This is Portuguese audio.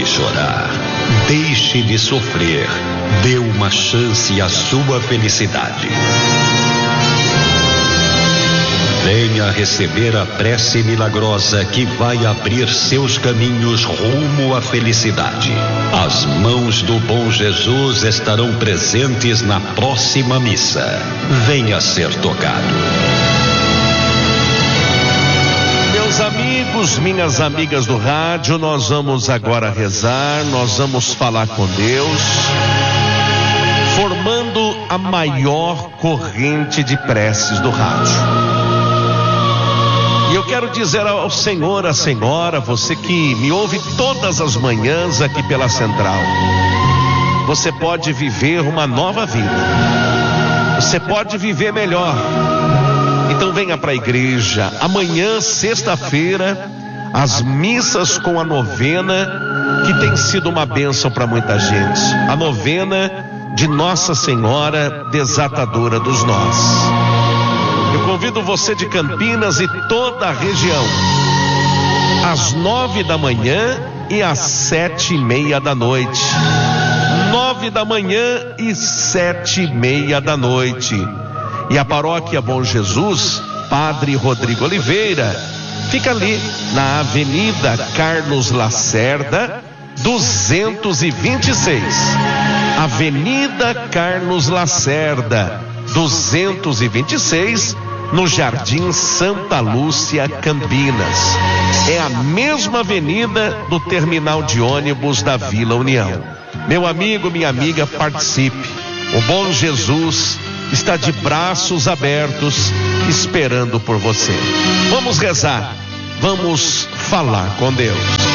de chorar, deixe de sofrer, dê uma chance à sua felicidade. Venha receber a prece milagrosa que vai abrir seus caminhos rumo à felicidade. As mãos do bom Jesus estarão presentes na próxima missa. Venha ser tocado. Meus amigos, minhas amigas do rádio, nós vamos agora rezar, nós vamos falar com Deus, formando a maior corrente de preces do rádio. E eu quero dizer ao senhor, à senhora, você que me ouve todas as manhãs aqui pela Central, você pode viver uma nova vida, você pode viver melhor. Então venha para a igreja, amanhã, sexta-feira, as missas com a novena, que tem sido uma bênção para muita gente, a novena de Nossa Senhora Desatadora dos Nós. Eu convido você de Campinas e toda a região, às 9 da manhã e às 7:30 da noite. 9 da manhã e 7:30 da noite. E a paróquia Bom Jesus, Padre Rodrigo Oliveira, fica ali na Avenida Carlos Lacerda, 226. Avenida Carlos Lacerda, 226, no Jardim Santa Lúcia, Campinas. É a mesma avenida do terminal de ônibus da Vila União. Meu amigo, minha amiga, participe. O bom Jesus está de braços abertos, esperando por você. Vamos rezar, vamos falar com Deus.